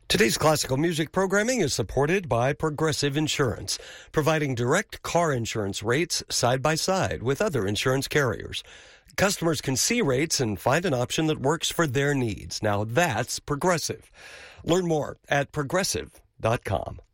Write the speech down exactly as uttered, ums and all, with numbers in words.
Today's classical music programming is supported by Progressive Insurance, providing direct car insurance rates side by side with other insurance carriers. Customers can see rates and find an option that works for their needs. Now that's Progressive. Learn more at progressive dot com.